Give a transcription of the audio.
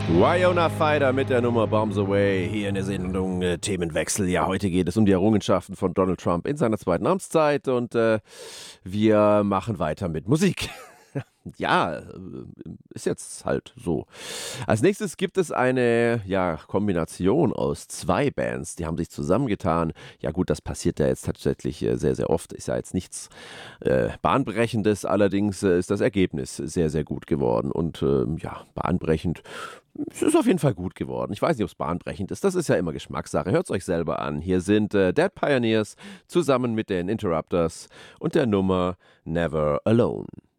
Wyona Fighter mit der Nummer Bombs Away hier in der Sendung Themenwechsel. Ja, heute geht es um die Errungenschaften von Donald Trump in seiner zweiten Amtszeit und wir machen weiter mit Musik. Ja, ist jetzt halt so. Als nächstes gibt es eine Kombination aus zwei Bands, die haben sich zusammengetan. Ja gut, das passiert ja jetzt tatsächlich sehr, sehr oft. Ist ja jetzt nichts Bahnbrechendes, allerdings ist das Ergebnis sehr, sehr gut geworden. Und bahnbrechend, es ist auf jeden Fall gut geworden. Ich weiß nicht, ob es bahnbrechend ist, das ist ja immer Geschmackssache. Hört es euch selber an. Hier sind Dead Pioneers zusammen mit den Interrupters und der Nummer Never Alone.